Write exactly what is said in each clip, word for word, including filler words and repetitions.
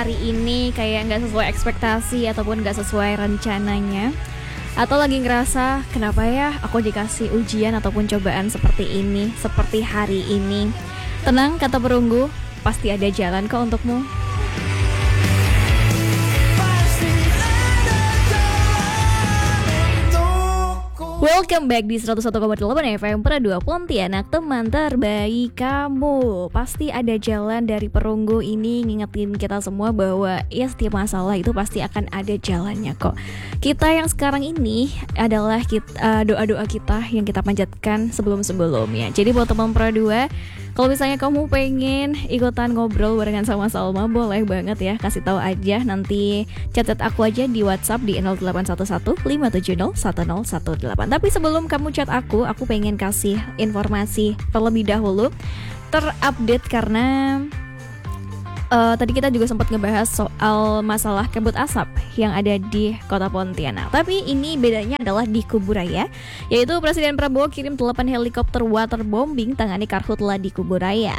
hari ini kayak gak sesuai ekspektasi ataupun gak sesuai rencananya, atau lagi ngerasa kenapa ya aku dikasih ujian ataupun cobaan seperti ini, seperti hari ini. Tenang, kata perunggu, pasti ada jalan kok untukmu. Welcome back di seratus satu koma delapan F M Pradua Pontianak, teman terbaik kamu. Pasti ada jalan dari perunggu ini ngingetin kita semua bahwa ya setiap masalah itu pasti akan ada jalannya kok. Kita yang sekarang ini adalah kita, uh, doa-doa kita yang kita panjatkan sebelum-sebelumnya. Jadi buat teman Pradua, kalau misalnya kamu pengen ikutan ngobrol barengan sama Salma, boleh banget ya, kasih tahu aja, nanti chat-chat aku aja di WhatsApp di nol delapan satu satu lima tujuh nol satu nol satu delapan. Tapi sebelum kamu chat aku, aku pengen kasih informasi terlebih dahulu, terupdate karena uh, tadi kita juga sempat ngebahas soal masalah kabut asap yang ada di kota Pontianak. Tapi ini bedanya adalah di Kuburaya, yaitu Presiden Prabowo kirim delapan helikopter waterbombing tangani karhutla di Kuburaya.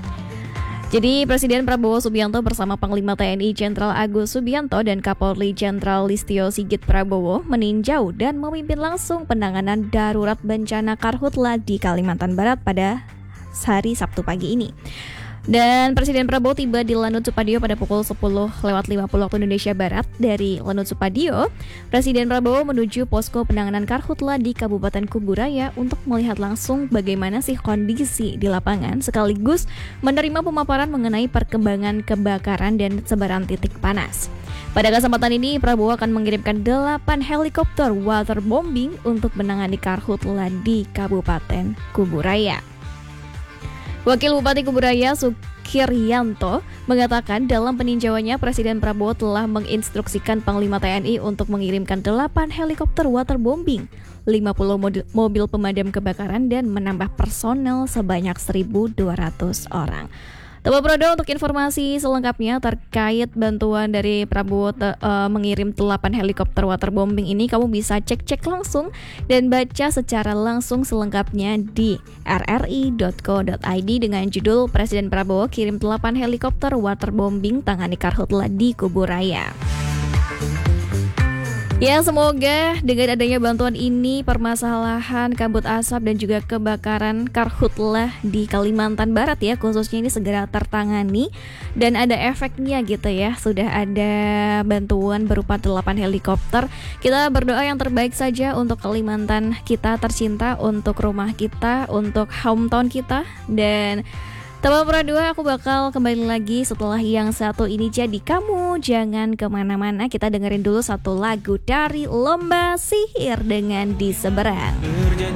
Jadi Presiden Prabowo Subianto bersama Panglima T N I Jenderal Agus Subianto dan Kapolri Jenderal Listio Sigit Prabowo meninjau dan memimpin langsung penanganan darurat bencana karhutla di Kalimantan Barat pada hari Sabtu pagi ini. Dan Presiden Prabowo tiba di Lanut Supadio pada pukul sepuluh lewat lima puluh waktu Indonesia Barat. Dari Lanut Supadio, Presiden Prabowo menuju posko penanganan karhutla di Kabupaten Kuburaya untuk melihat langsung bagaimana sih kondisi di lapangan, sekaligus menerima pemaparan mengenai perkembangan kebakaran dan sebaran titik panas. Pada kesempatan ini, Prabowo akan mengirimkan delapan helikopter waterbombing untuk menangani karhutla di Kabupaten Kuburaya. Wakil Bupati Kuburaya Sukiryanto mengatakan dalam peninjauannya Presiden Prabowo telah menginstruksikan Panglima T N I untuk mengirimkan delapan helikopter waterbombing, lima puluh mobil pemadam kebakaran dan menambah personel sebanyak seribu dua ratus orang. Teman Prodo, untuk informasi selengkapnya terkait bantuan dari Prabowo te, uh, mengirim delapan helikopter waterbombing ini, kamu bisa cek-cek langsung dan baca secara langsung selengkapnya di r r i dot co dot i d dengan judul Presiden Prabowo kirim delapan helikopter waterbombing tangani karhutla di Kuburaya. Ya, semoga dengan adanya bantuan ini permasalahan kabut asap dan juga kebakaran karhutla di Kalimantan Barat ya khususnya ini segera tertangani dan ada efeknya gitu ya. Sudah ada bantuan berupa delapan helikopter. Kita berdoa yang terbaik saja untuk Kalimantan kita tercinta, untuk rumah kita, untuk hometown kita. Dan teman Pradua, aku bakal kembali lagi setelah yang satu ini. Jadi kamu jangan kemana-mana, kita dengerin dulu satu lagu dari Lomba Sihir dengan Di Seberang.